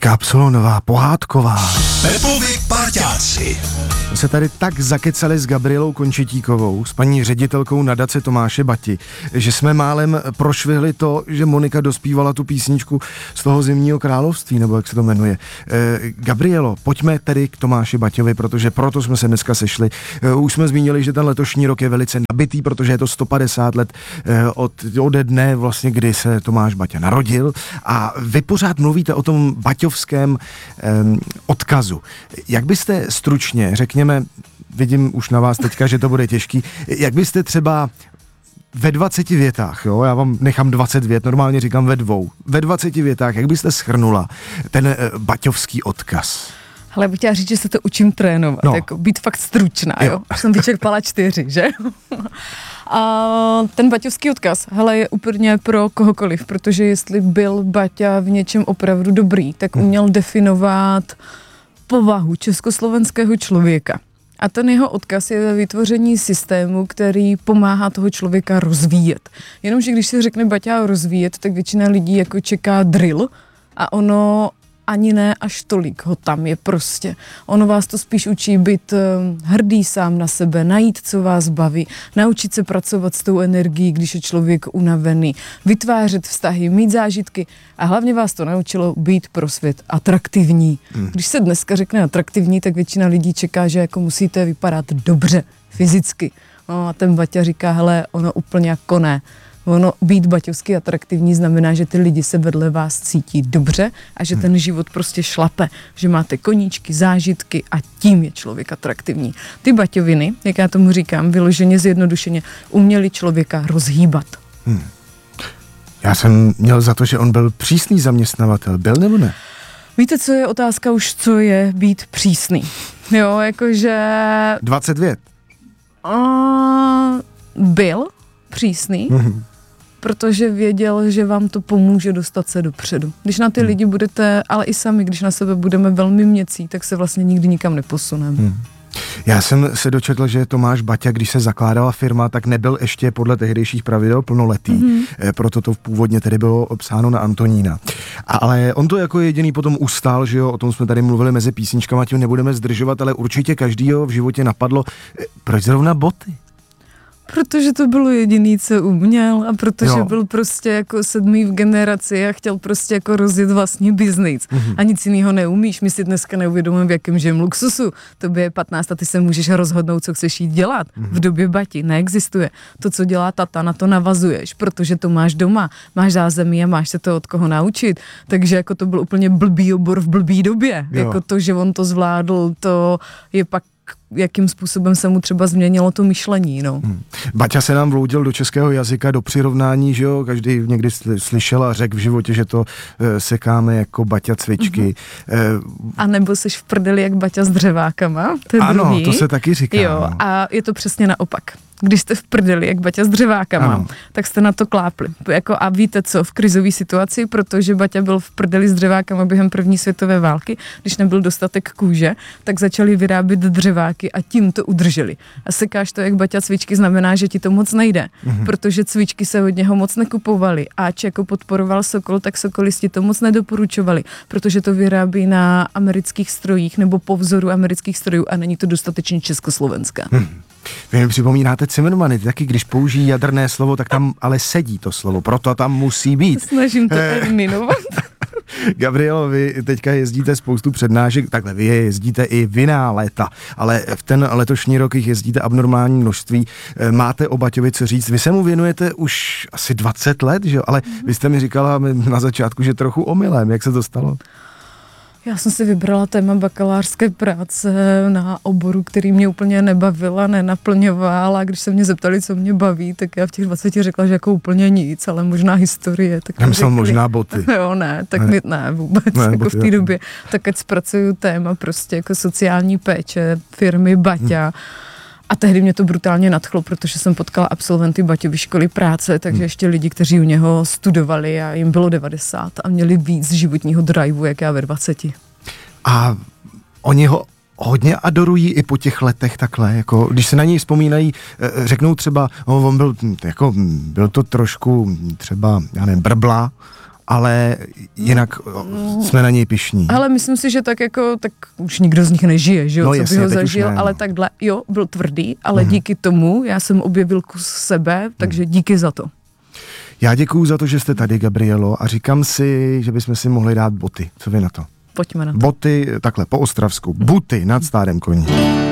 Jitka Absolonová, pohádková. Pepovi parťáci. My se tady tak zakecali s Gabrielou Končetíkovou, s paní ředitelkou nadace Tomáše Bati, že jsme málem prošvihli to, že Monika dospívala tu písničku z toho Zimního království, nebo jak se to jmenuje. Gabrielo, pojďme tedy k Tomáši Baťovi, protože proto jsme se dneska sešli. Už jsme zmínili, že ten letošní rok je velice nabitý, protože je to 150 let ode dne, vlastně, kdy se Tomáš Baťa narodil, a vy pořád mluvíte o tom baťovském odkazu. Jak byste stručně, řekněme, vidím už na vás teďka, že to bude těžký, jak byste třeba ve 20 větách, jo, já vám nechám 20 vět, normálně říkám ve 20 větách, jak byste shrnula ten baťovský odkaz? Ale bych chtěla říct, že se to učím trénovat, jako být fakt stručná, jo. Už jsem vyčerpala 4, že? A ten baťovský odkaz, hele, je úplně pro kohokoliv, protože jestli byl Baťa v něčem opravdu dobrý, tak uměl definovat povahu československého člověka. A ten jeho odkaz je ve vytvoření systému, který pomáhá toho člověka rozvíjet. Jenomže když se řekne Baťa rozvíjet, tak většina lidí jako čeká drill a ono ani ne až tolik ho tam je prostě. Ono vás to spíš učí být hrdý sám na sebe, najít, co vás baví, naučit se pracovat s tou energií, když je člověk unavený, vytvářet vztahy, mít zážitky a hlavně vás to naučilo být pro svět atraktivní. Když se dneska řekne atraktivní, tak většina lidí čeká, že jako musíte vypadat dobře, fyzicky. No a ten Baťa říká, hele, ono úplně jako ne. Ono být baťovsky atraktivní znamená, že ty lidi se vedle vás cítí dobře a že ten život prostě šlape, že máte koníčky, zážitky a tím je člověk atraktivní. Ty baťoviny, jak já tomu říkám, vyloženě zjednodušeně, uměli člověka rozhýbat. Já jsem měl za to, že on byl přísný zaměstnavatel. Byl nebo ne? Víte, co je otázka už, co je být přísný? Jo, jakože... 20 vět. Byl přísný, protože věděl, že vám to pomůže dostat se dopředu. Když na ty lidi budete, ale i sami, když na sebe budeme velmi měcí, tak se vlastně nikdy nikam neposuneme. Já jsem se dočetl, že Tomáš Baťa, když se zakládala firma, tak nebyl ještě podle tehdejších pravidel plnoletý. Proto to původně tedy bylo psáno na Antonína. Ale on to jako jediný potom ustál, že jo, o tom jsme tady mluvili mezi písničkama, tím nebudeme zdržovat, ale určitě každýho v životě napadlo, proč zrovna boty? Protože to bylo jediný, co uměl a protože byl prostě jako 7. v generaci a chtěl prostě jako rozjet vlastní biznis. A nic jiného neumíš. My si dneska neuvědomujeme, v jakém žijem luxusu. Tobě je 15 a ty se můžeš rozhodnout, co chceš jít dělat. V době Bati neexistuje. To, co dělá tata, na to navazuješ, protože to máš doma, máš zázemí a máš se to od koho naučit. Takže jako to byl úplně blbý obor v blbý době. Jako to, že on to zvládl, to je pak jakým způsobem se mu třeba změnilo to myšlení, no. Baťa se nám vloudil do českého jazyka, do přirovnání, že jo, každý někdy slyšel a řekl v životě, že to sekáme jako Baťa cvičky. A nebo seš v prdeli jak Baťa s dřevákama, to je ano, druhý. To se taky říká. Jo, a je to přesně naopak. Když jste v prdeli, jak Baťa s dřevákama, tak jste na to klápli. Jako a víte co, v krizové situaci, protože Baťa byl v prdeli s dřevákama během první světové války, když nebyl dostatek kůže, tak začali vyrábět dřeváky a tím to udrželi. A sekáš to, jak Baťa cvičky, znamená, že ti to moc nejde, protože cvičky se od něho moc nekupovaly. Ač jako podporoval Sokol, tak sokolisti to moc nedoporučovali, protože to vyrábí na amerických strojích nebo po vzoru amerických strojů a není to dostatečně československá. Vy mi připomínáte Cimrmany, taky když použijí jaderné slovo, tak tam ale sedí to slovo, proto tam musí být. Snažím to eliminovat. Gabrielo, vy teďka jezdíte spoustu přednášek, takhle vy jezdíte i v jiná léta, ale v ten letošní rok jich jezdíte abnormální množství. Máte o Baťovi co říct, vy se mu věnujete už asi 20 let, že jo? Ale vy jste mi říkala na začátku, že trochu omylem, jak se to stalo? Já jsem si vybrala téma bakalářské práce na oboru, který mě úplně nebavil a nenaplňoval, a když se mě zeptali, co mě baví, tak já v těch 20 řekla, že jako úplně nic, ale možná historie. Tak já myslel možná boty. Jo, ne, tak ne vůbec, ne, jako boty, v té době. Tak ať zpracuju téma prostě jako sociální péče, firmy Baťa. A tehdy mě to brutálně nadchlo, protože jsem potkala absolventy Baťovy školy práce, takže ještě lidi, kteří u něho studovali a jim bylo 90 a měli víc životního driveu, jak já ve 20. A oni ho hodně adorují i po těch letech takhle, jako když se na něj vzpomínají, řeknou třeba, on byl to trošku třeba, já nevím, brbla, ale jinak jsme na něj pyšní. Ale myslím si, že tak už nikdo z nich nežije, že jo, no, co by ho zažil, ale takhle, jo, byl tvrdý, ale díky tomu já jsem objevil kus sebe, takže díky za to. Já děkuju za to, že jste tady, Gabrielo, a říkám si, že bychom si mohli dát boty. Co vy na to? Pojďme na to. Boty, takhle po ostravsku, buty nad stádem koní.